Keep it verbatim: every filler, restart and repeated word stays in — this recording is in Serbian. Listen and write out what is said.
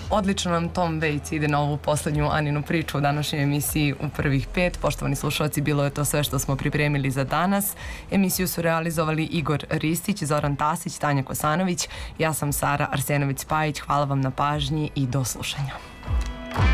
Odlično nam Tom Waits ide na ovu poslednju Aninu priču u današnjoj emisiji u prvih pet. Poštovani slušalci, bilo je to sve što smo pripremili za danas. Emisiju su realizovali Igor Ristić, Zoran Tasić, Tanja Kosanović. Ja sam Sara Arsenović-Spajić. Hvala vam na pažnji i do slušanja.